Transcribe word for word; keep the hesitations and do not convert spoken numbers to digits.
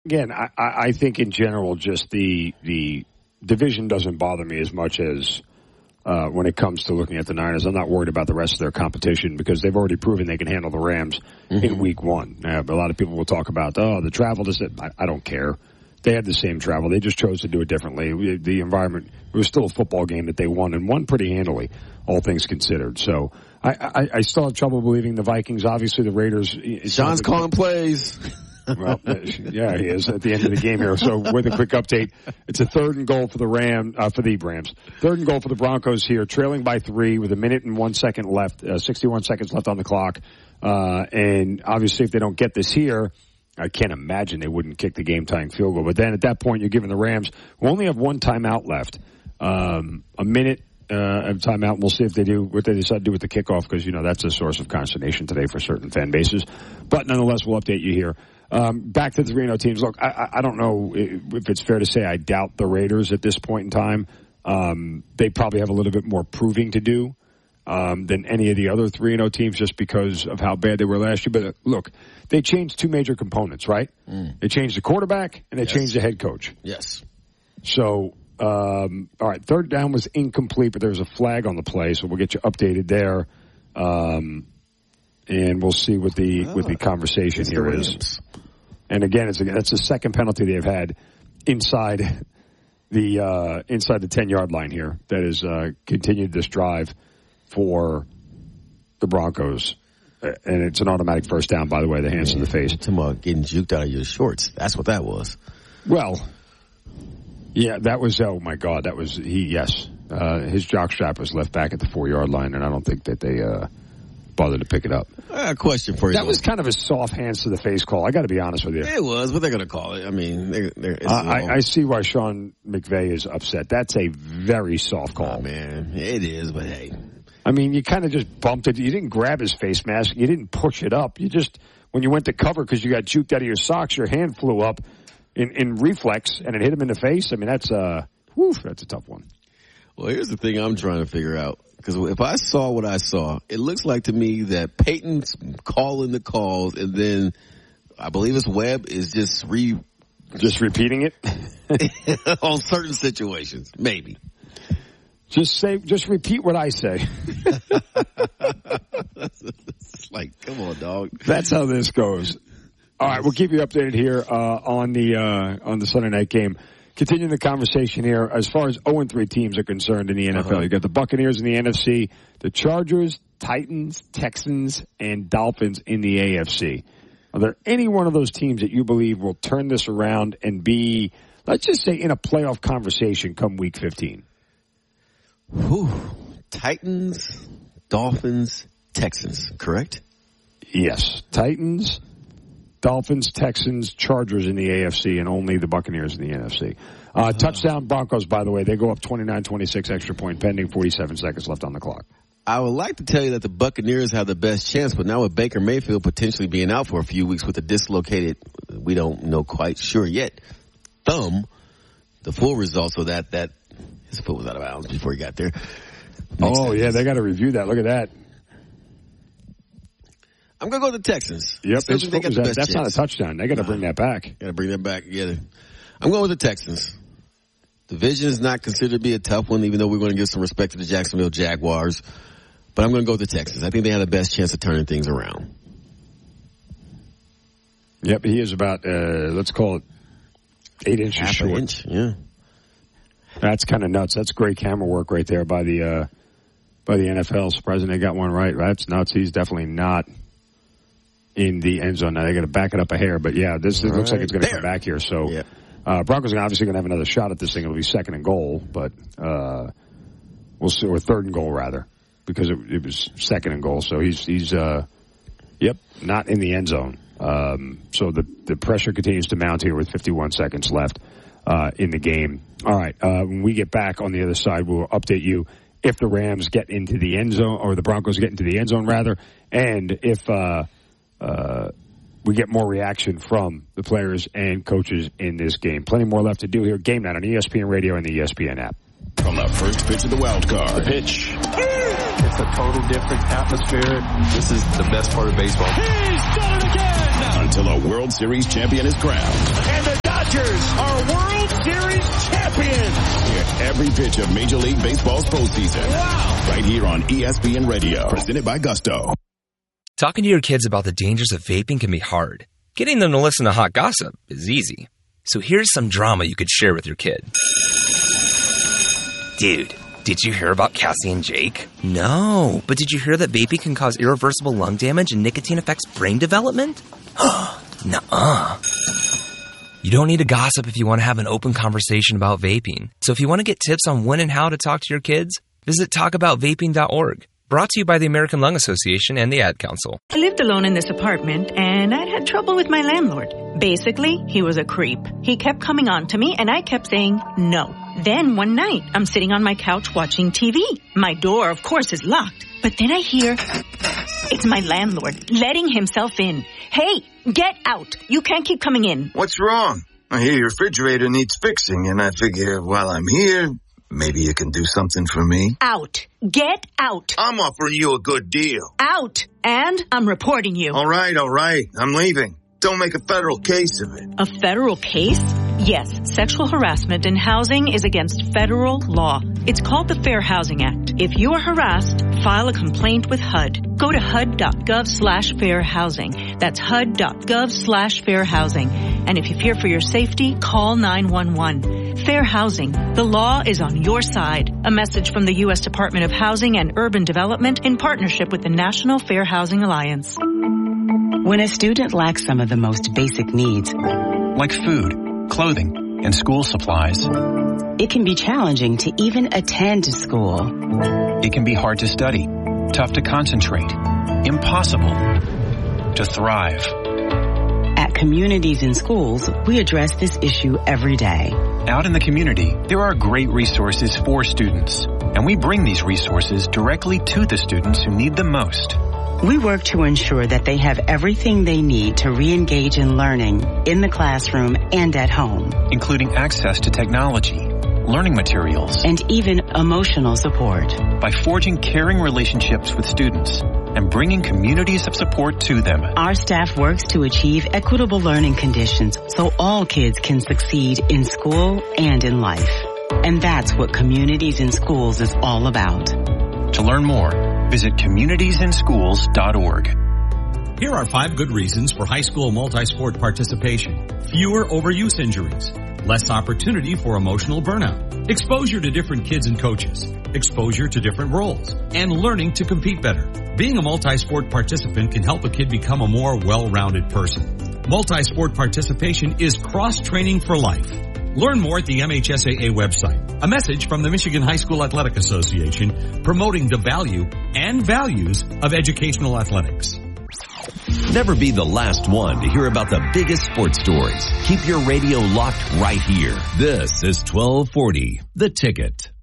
Again, I, I think in general, just the the division doesn't bother me as much as uh, when it comes to looking at the Niners. I'm not worried about the rest of their competition because they've already proven they can handle the Rams mm-hmm. in week one. Uh, a lot of people will talk about, oh, the travel. Just, I, I don't care. They had the same travel. They just chose to do it differently. The environment, it was still a football game that they won, and won pretty handily, all things considered. So I, I, I still have trouble believing the Vikings. Obviously, the Raiders. Sean's calling plays. Well, yeah, he is at the end of the game here. So with a quick update, it's a third and goal for the Ram, uh, for the Rams. Third and goal for the Broncos here, trailing by three with a minute and one second left, uh, sixty-one seconds left on the clock. Uh, and obviously if they don't get this here, I can't imagine they wouldn't kick the game-tying field goal. But then at that point, you're giving the Rams, who only have one timeout left, um, a minute uh, of timeout. We'll see if they do what they decide to do with the kickoff because, you know, that's a source of consternation today for certain fan bases. But nonetheless, we'll update you here. Um, back to the three and oh teams. Look, I, I don't know if it's fair to say I doubt the Raiders at this point in time. Um, they probably have a little bit more proving to do um, than any of the other three and oh teams just because of how bad they were last year. But uh, look, they changed two major components, right? Mm. They changed the quarterback and they yes. changed the head coach. Yes. So, um, all right, third down was incomplete, but there was a flag on the play, so we'll get you updated there. Um, and we'll see what the oh, what the conversation here is. And again, it's a, that's the second penalty they've had inside the uh, inside the ten-yard line here that has uh, continued this drive for the Broncos. And it's an automatic first down, by the way, the hands in the face. Talking about getting juked out of your shorts. That's what that was. Well, yeah, that was, oh, my God, that was, he, yes. Uh, his jockstrap was left back at the four-yard line, and I don't think that they uh, bothered to pick it up. I got a question for you. That was kind of a soft hands-to-the-face call. I got to be honest with you. It was. What they're going to call it? I mean, they're, they're, it's, uh, I, I see why Sean McVay is upset. That's a very soft call. Oh, man. It is, but hey. I mean, you kind of just bumped it. You didn't grab his face mask. You didn't push it up. You just, when you went to cover because you got juked out of your socks, your hand flew up in, in reflex, and it hit him in the face. I mean, that's a, whew, that's a tough one. Well, here's the thing I'm trying to figure out. Because if I saw what I saw, it looks like to me that Peyton's calling the calls, and then I believe it's Webb is just re... Just repeating it? On certain situations, maybe. Just say, just repeat what I say. It's like, come on, dog. That's how this goes. All right, we'll keep you updated here uh, on the uh, on the Sunday night game. Continuing the conversation here, as far as oh and three teams are concerned in the N F L, uh-huh. You got the Buccaneers in the N F C, the Chargers, Titans, Texans, and Dolphins in the A F C. Are there any one of those teams that you believe will turn this around and be, let's just say, in a playoff conversation come Week fifteen? Whew. Titans, Dolphins, Texans, correct? Yes. Titans, Dolphins, Texans, Chargers in the A F C, and only the Buccaneers in the N F C. Uh, uh, touchdown Broncos, by the way. They go up twenty-nine twenty-six, extra point pending, forty-seven seconds left on the clock. I would like to tell you that the Buccaneers have the best chance, but now with Baker Mayfield potentially being out for a few weeks with a dislocated, we don't know quite sure yet, thumb, the full results of that, that his foot was out of bounds before he got there. Next oh, yeah, they got to review that. Look at that. I'm going to go with the Texans. Yep, they got the best that's chance. Not a touchdown. They got to bring that back. Got to bring that back. Yeah, I'm going with the Texans. Division is not considered to be a tough one, even though we're going to give some respect to the Jacksonville Jaguars. But I'm going to go with the Texans. I think they have the best chance of turning things around. Yep, he is about, uh, let's call it eight inches Half short. An inch, yeah. That's kind of nuts. That's great camera work right there by the uh, by the N F L. Surprising they got one right. That's nuts. He's definitely not in the end zone. Now they got to back it up a hair, but yeah, this right. looks like it's going to come back here. So yeah. uh, Broncos are obviously going to have another shot at this thing. It'll be second and goal, but uh, we'll see, or third and goal rather, because it, it was second and goal. So he's he's uh, yep, not in the end zone. Um, so the the pressure continues to mount here with fifty-one seconds left. Uh, in the game. All right, uh, when we get back on the other side, we'll update you if the Rams get into the end zone, or the Broncos get into the end zone, rather, and if uh, uh, we get more reaction from the players and coaches in this game. Plenty more left to do here. Game night on E S P N Radio and the E S P N app. From the first pitch of the wild card. The pitch. It's a total different atmosphere. This is the best part of baseball. He's done it again! Until a World Series champion is crowned. And the Dodgers are World Series champions! Hear every pitch of Major League Baseball's postseason. Wow! Right here on E S P N Radio. Presented by Gusto. Talking to your kids about the dangers of vaping can be hard. Getting them to listen to hot gossip is easy. So here's some drama you could share with your kid. Dude, did you hear about Cassie and Jake? No, but did you hear that vaping can cause irreversible lung damage and nicotine affects brain development? Nuh-uh. You don't need to gossip if you want to have an open conversation about vaping. So if you want to get tips on when and how to talk to your kids, visit talk about vaping dot org. Brought to you by the American Lung Association and the Ad Council. I lived alone in this apartment, and I'd had trouble with my landlord. Basically, he was a creep. He kept coming on to me, and I kept saying no. Then one night, I'm sitting on my couch watching T V. My door, of course, is locked. But then I hear it's my landlord letting himself in. Hey, get out. You can't keep coming in. What's wrong? I hear your refrigerator needs fixing, and I figure while I'm here, maybe you can do something for me. Out. Get out. I'm offering you a good deal. Out. And I'm reporting you. All right, all right. I'm leaving. Don't make a federal case of it. A federal case? Yes, sexual harassment in housing is against federal law. It's called the Fair Housing Act. If you are harassed, file a complaint with H U D. Go to H U D dot gov slash fair housing. That's H U D dot gov slash fair housing. And if you fear for your safety, call nine one one. Fair housing. The law is on your side. A message from the U S Department of Housing and Urban Development in partnership with the National Fair Housing Alliance. When a student lacks some of the most basic needs, like food, clothing, and school supplies, it can be challenging to even attend school. It can be hard to study, tough to concentrate, impossible to thrive. At Communities in Schools, we address this issue every day. Out in the community, there are great resources for students, and we bring these resources directly to the students who need them most. We work to ensure that they have everything they need to re-engage in learning in the classroom and at home, including access to technology, learning materials, and even emotional support. By forging caring relationships with students and bringing communities of support to them, our staff works to achieve equitable learning conditions so all kids can succeed in school and in life. And that's what Communities in Schools is all about. To learn more, visit communities in schools dot org. Here are five good reasons for high school multi-sport participation. Fewer overuse injuries. Less opportunity for emotional burnout. Exposure to different kids and coaches. Exposure to different roles. And learning to compete better. Being a multi-sport participant can help a kid become a more well-rounded person. Multi-sport participation is cross-training for life. Learn more at the M H S A A website. A message from the Michigan High School Athletic Association promoting the value and values of educational athletics. Never be the last one to hear about the biggest sports stories. Keep your radio locked right here. This is twelve forty, The Ticket.